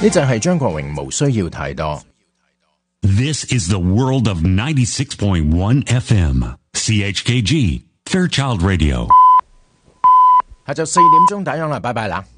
呢就係張國榮無需要太多。 This is the world of 96.1 FM CHKG Fairchild Radio。 下晝4點鐘打烊啦，拜拜啦！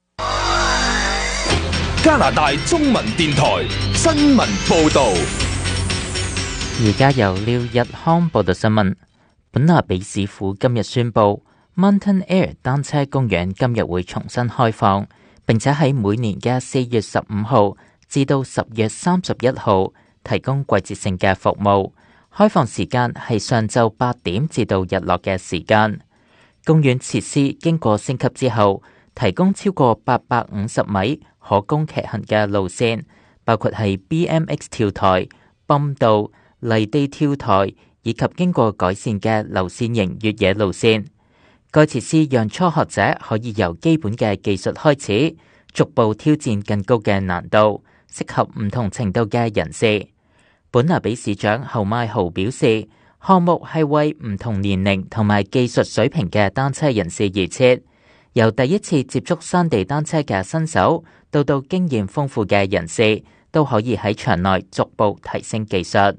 加拿大中文電台新聞報道。 而家由廖日康報道新聞。本拿比市府今日宣布 Mountain Air 單車公園今日會重新開放，並且喺每年嘅4月15號至到10月31號提供季節性嘅服務。開放時間係上晝8點至到日落嘅時間。公園設施經過升級之後，提供超過850米可供騎行嘅路線，包括係 BMX 跳台、泵道、泥地跳台以及經過改善嘅流線型越野路線。該設施讓初學者可以由基本嘅技術開始，逐步挑戰更高嘅難度，適合唔同程度嘅人士。本拿比市長侯邁豪表示，項目係為唔同年齡同埋技術水平嘅單車人士而設，由第一次接觸山地單車嘅新手到經驗豐富嘅人士，都可以喺場內逐步提升技術。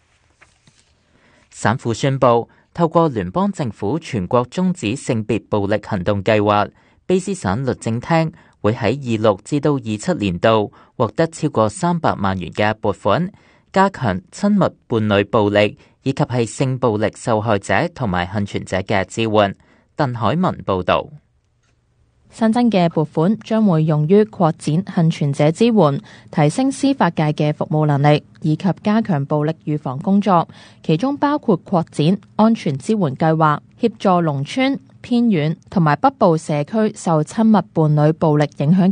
省府宣布，透過聯邦政府全國終止性別暴力行動計劃，卑斯省律政廳會喺26至到27年度獲得超過300萬元嘅撥款，加強親密伴侶暴力以及係性暴力受害者同埋幸存者嘅支援。鄧海文報導。 新增嘅撥款將會用於擴展幸存者支援、提升司法界嘅服務能力，以及加強暴力預防工作，其中包括擴展安全支援計劃，協助農村、偏遠同埋北部社區受親密伴侶暴力影響